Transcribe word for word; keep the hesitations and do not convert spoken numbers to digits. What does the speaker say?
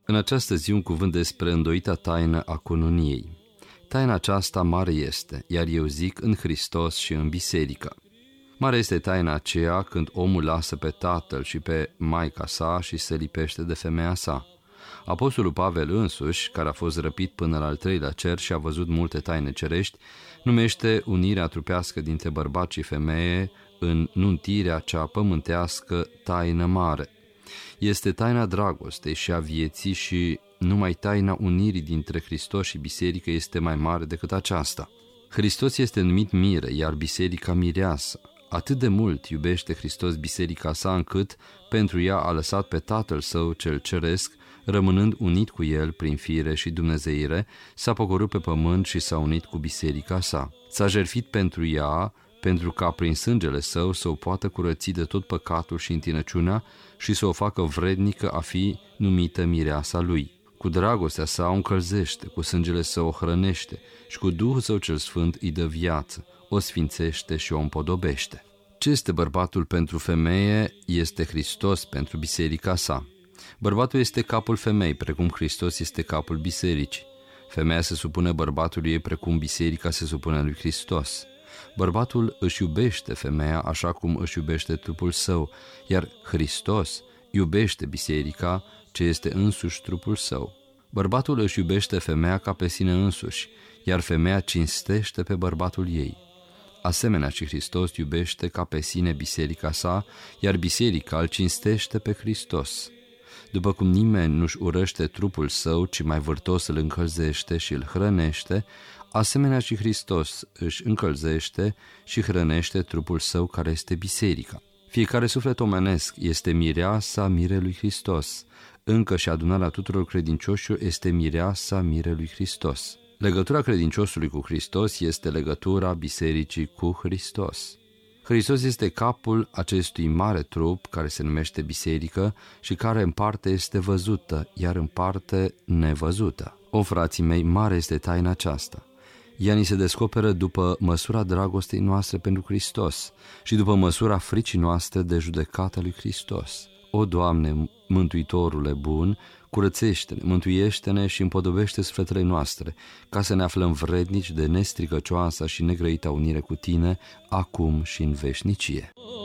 În această zi un cuvânt despre îndoita taină a cununiei. Taina aceasta mare este, iar eu zic în Hristos și în biserică. Mare este taina aceea când omul lasă pe tatăl și pe maica sa și se lipește de femeia sa. Apostolul Pavel însuși, care a fost răpit până la al treilea cer și a văzut multe taine cerești, numește unirea trupească dintre bărbat și femeie în nuntirea cea pământească taină mare. Este taina dragostei și a vieții și numai taina unirii dintre Hristos și biserică este mai mare decât aceasta. Hristos este numit mire, iar biserica mireasă. Atât de mult iubește Hristos biserica sa încât pentru ea a lăsat pe Tatăl Său cel ceresc, rămânând unit cu El prin fire și dumnezeire, s-a pogorât pe pământ și s-a unit cu biserica sa. S-a jertfit pentru ea, pentru ca prin sângele Său să o poată curăți de tot păcatul și întinăciunea și să o facă vrednică a fi numită mireasa Lui. Cu dragostea sa o încălzește, cu sângele Său o hrănește și cu Duhul Său cel Sfânt îi dă viață, o sfințește și o împodobește. Ce este bărbatul pentru femeie, este Hristos pentru biserica sa. Bărbatul este capul femeii, precum Hristos este capul bisericii. Femeia se supune bărbatului ei, precum biserica se supune lui Hristos. Bărbatul își iubește femeia așa cum își iubește trupul său, iar Hristos iubește biserica, ce este însuși trupul său. Bărbatul își iubește femeia ca pe sine însuși, iar femeia cinstește pe bărbatul ei. Asemenea și Hristos iubește ca pe sine biserica sa, iar biserica îl cinstește pe Hristos. După cum nimeni nu-și urăște trupul său, ci mai vârtos îl încălzește și îl hrănește, asemenea și Hristos își încălzește și hrănește trupul său care este biserica. Fiecare suflet omenesc este mireasa mirelui Hristos, încă și adunarea tuturor credincioșilor este mireasa mirelui Hristos. Legătura credinciosului cu Hristos este legătura bisericii cu Hristos. Hristos este capul acestui mare trup care se numește biserică și care în parte este văzută, iar în parte nevăzută. O, frații mei, mare este taina aceasta. Ea ni se descoperă după măsura dragostei noastre pentru Hristos și după măsura fricii noastre de judecata lui Hristos. O, Doamne, Mântuitorule bun, curățește-ne, mântuiește-ne și împodobește sufletele noastre, ca să ne aflăm vrednici de nestricăcioasa și negrăita unire cu Tine, acum și în veșnicie.